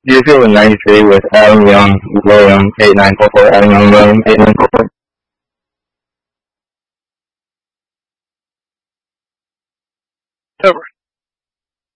Do you feel nicely with Adam Young, William 8944, Adam Young, William 8944? Over.